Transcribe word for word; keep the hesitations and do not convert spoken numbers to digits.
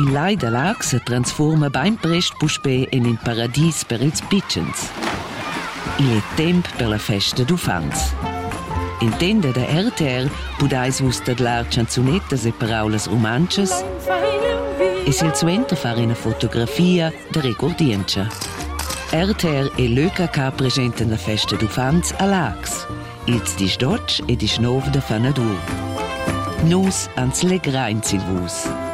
Il lai da lag se transforma bain prest puspè in un paradis per ils pitschens. Il è temp per la festa d'ufants. In tenda da R T R pudais vus tadlar chanzunettas e paraulas romanches e sil suenter far una fotografia da recordientscha. R T R e l'Ö K K presentan la festa d'ufants a Lags, ils disdotsch e disnov da Fanadur. Nus ans legrain sil vus.